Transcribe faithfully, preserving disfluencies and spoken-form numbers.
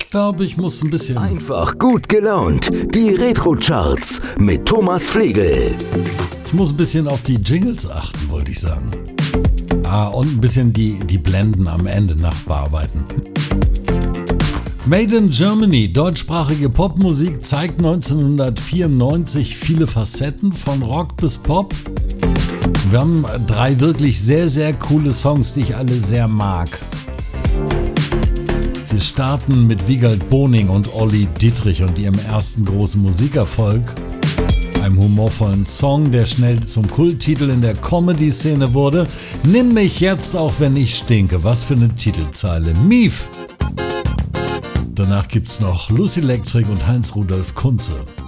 Ich glaube, ich muss ein bisschen... Einfach gut gelaunt. Die Retro-Charts mit Thomas Flegel. Ich muss ein bisschen auf die Jingles achten, wollte ich sagen. Ah, und ein bisschen die, die Blenden am Ende nachbearbeiten. Made in Germany, deutschsprachige Popmusik, zeigt neunzehnhundertvierundneunzig viele Facetten von Rock bis Pop. Wir haben drei wirklich sehr, sehr coole Songs, die ich alle sehr mag. Wir starten mit Wiegald Boning und Olli Dittrich und ihrem ersten großen Musikerfolg. Einem humorvollen Song, der schnell zum Kulttitel in der Comedy-Szene wurde. Nimm mich jetzt, auch wenn ich stinke. Was für eine Titelzeile. Mief! Danach gibt's noch Lucy Electric und Heinz Rudolf Kunze.